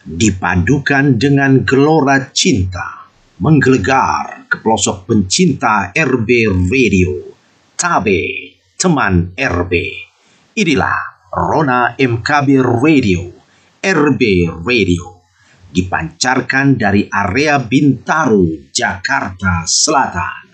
dipadukan dengan gelora cinta, menggelegar ke pelosok pencinta RB Radio. Tabe, teman RB. Inilah Rona MKB Radio, RB Radio, dipancarkan dari area Bintaro, Jakarta Selatan.